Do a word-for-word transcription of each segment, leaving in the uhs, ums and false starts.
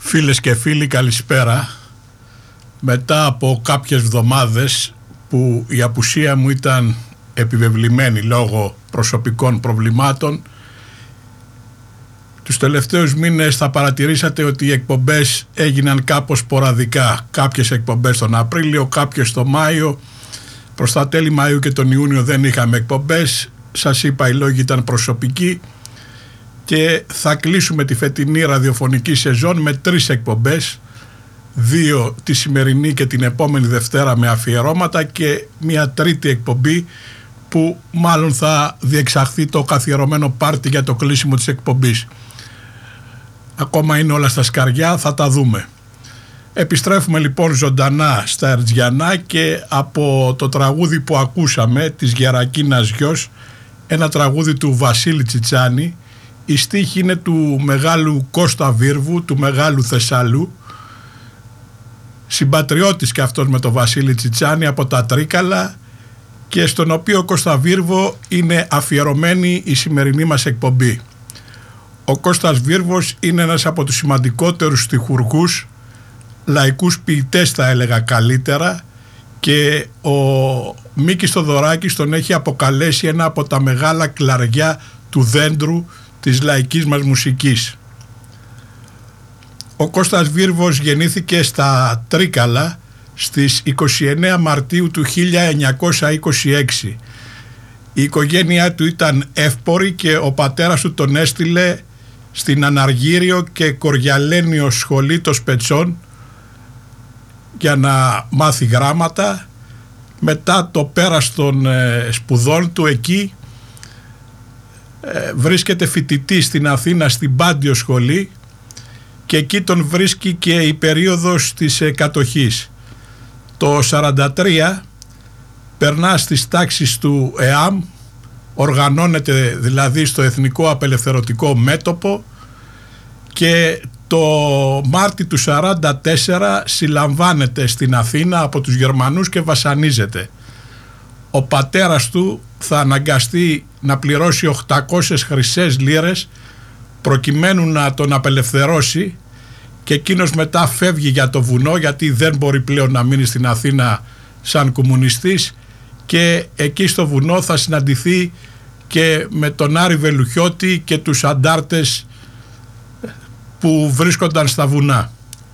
Φίλες και φίλοι, καλησπέρα. Μετά από κάποιες εβδομάδες που η απουσία μου ήταν επιβεβλημένη λόγω προσωπικών προβλημάτων, τους τελευταίους μήνες θα παρατηρήσατε ότι οι εκπομπές έγιναν κάπως σποραδικά. Κάποιες εκπομπές τον Απρίλιο, κάποιες τον Μάιο. Προς τα τέλη Μαΐου και τον Ιούνιο δεν είχαμε εκπομπές. Σας είπα, οι λόγοι ήταν προσωπικοί και θα κλείσουμε τη φετινή ραδιοφωνική σεζόν με τρεις εκπομπές, δύο τη σημερινή και την επόμενη Δευτέρα με αφιερώματα και μια τρίτη εκπομπή που μάλλον θα διεξαχθεί το καθιερωμένο πάρτι για το κλείσιμο της εκπομπής. Ακόμα είναι όλα στα σκαριά, θα τα δούμε. Επιστρέφουμε λοιπόν ζωντανά στα Ερτζιανά και από το τραγούδι που ακούσαμε της Γερακίνας Γιος, ένα τραγούδι του Βασίλη Τσιτσάνη. Η στίχη είναι του μεγάλου Κώστα Βίρβου, του μεγάλου Θεσσαλού, συμπατριώτης και αυτός με τον Βασίλη Τσιτσάνη από τα Τρίκαλα, και στον οποίο Κώστα Βίρβο είναι αφιερωμένη η σημερινή μας εκπομπή. Ο Κώστας Βίρβος είναι ένας από τους σημαντικότερους στιχουργούς, λαϊκούς ποιητές θα έλεγα καλύτερα, και ο Μίκης Θοδωράκης τον έχει αποκαλέσει ένα από τα μεγάλα κλαριά του δέντρου της λαϊκής μας μουσικής. Ο Κώστας Βίρβος γεννήθηκε στα Τρίκαλα στις είκοσι εννέα Μαρτίου του χίλια εννιακόσια είκοσι έξι. Η οικογένειά του ήταν εύπορη και ο πατέρας του τον έστειλε στην Αναργύριο και Κοριαλένιο σχολή των Σπετσών για να μάθει γράμματα. Μετά το πέρας των ε, σπουδών του εκεί ε, βρίσκεται φοιτητή στην Αθήνα στην Πάντιο σχολή και εκεί τον βρίσκει και η περίοδος της ε, κατοχής. Το σαράντα τρία περνά στις τάξεις του ΕΑΜ, οργανώνεται δηλαδή στο Εθνικό Απελευθερωτικό Μέτωπο, και το Μάρτι του σαράντα τέσσερα συλλαμβάνεται στην Αθήνα από τους Γερμανούς και βασανίζεται. Ο πατέρας του θα αναγκαστεί να πληρώσει οκτακόσιες χρυσές λίρες προκειμένου να τον απελευθερώσει, και εκείνος μετά φεύγει για το βουνό γιατί δεν μπορεί πλέον να μείνει στην Αθήνα σαν κομμουνιστής, και εκεί στο βουνό θα συναντηθεί και με τον Άρη Βελουχιώτη και τους αντάρτες που βρίσκονταν στα βουνά.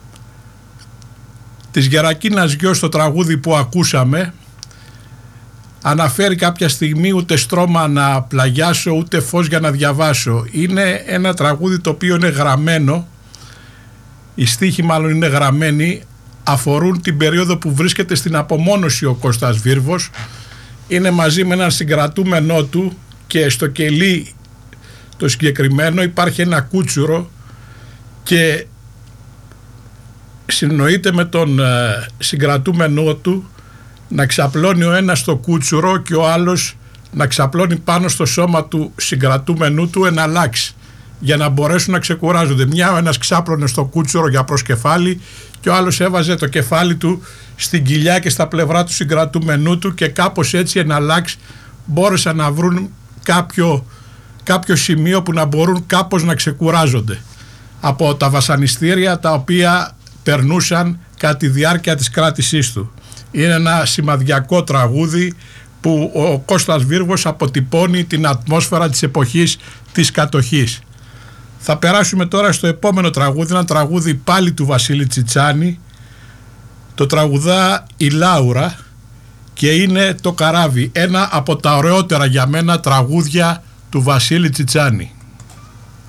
Της Γερακίνας Γιος το τραγούδι που ακούσαμε αναφέρει κάποια στιγμή «Ούτε στρώμα να πλαγιάσω, ούτε φως για να διαβάσω». Είναι ένα τραγούδι το οποίο είναι γραμμένο, οι στίχοι μάλλον είναι γραμμένοι, αφορούν την περίοδο που βρίσκεται στην απομόνωση ο Κώστας Βίρβος. Είναι μαζί με έναν συγκρατούμενό του και στο κελί το συγκεκριμένο υπάρχει ένα κούτσουρο και συνοείται με τον ε, συγκρατούμενό του να ξαπλώνει ο ένας το κούτσουρο και ο άλλος να ξαπλώνει πάνω στο σώμα του συγκρατούμενου του εναλλάξει, για να μπορέσουν να ξεκουράζονται. Μια ο ένας ξάπλωνε στο κούτσουρο για προσκεφάλι και ο άλλος έβαζε το κεφάλι του στην κοιλιά και στα πλευρά του συγκρατούμενου του, και κάπως έτσι εναλλάξει μπόρεσαν να βρουν κάποιο, κάποιο σημείο που να μπορούν κάπως να ξεκουράζονται από τα βασανιστήρια τα οποία περνούσαν κατά τη διάρκεια της κράτησής του. Είναι ένα σημαδιακό τραγούδι που ο Κώστας Βίρβος αποτυπώνει την ατμόσφαιρα της εποχής της κατοχής. Θα περάσουμε τώρα στο επόμενο τραγούδι, ένα τραγούδι πάλι του Βασίλη Τσιτσάνη. Το τραγουδά η Λάουρα και είναι το Καράβι, ένα από τα ωραιότερα για μένα τραγούδια του Βασίλη Τσιτσάνη.